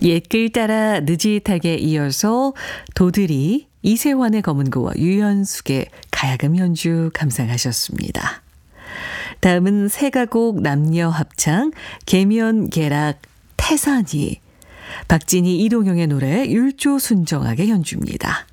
옛글 따라 느릿하게 이어서 도들이, 이세환의 검은고와 유연숙의 가야금 연주 감상하셨습니다. 다음은 새가곡 남녀 합창 계면계락 태산이, 박진희 이동영의 노래 율조순정하게 연주입니다.